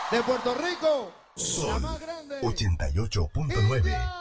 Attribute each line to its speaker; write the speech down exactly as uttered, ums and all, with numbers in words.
Speaker 1: De Puerto Rico, la
Speaker 2: Sol
Speaker 1: más grande.
Speaker 2: ochenta y ocho punto nueve.